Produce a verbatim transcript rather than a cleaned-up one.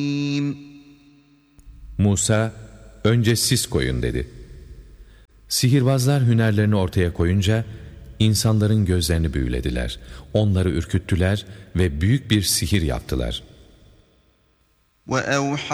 Musa, önce siz koyun dedi. Sihirbazlar hünerlerini ortaya koyunca, insanların gözlerini büyülediler, onları ürküttüler ve büyük bir sihir yaptılar.